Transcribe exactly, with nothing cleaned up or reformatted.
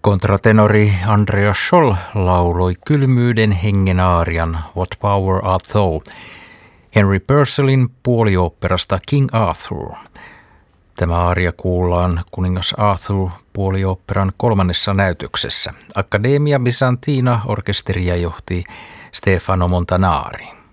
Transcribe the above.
Kontratenori Andreas Scholl lauloi kylmyyden hengen aarian What Power Art Thou Henry Purcellin puolioopperasta King Arthur. Tämä aaria kuullaan kuningas Arthur puolioopperan kolmannessa näytöksessä. Accademia Bizantina orkesteria johti Stefano Montanari.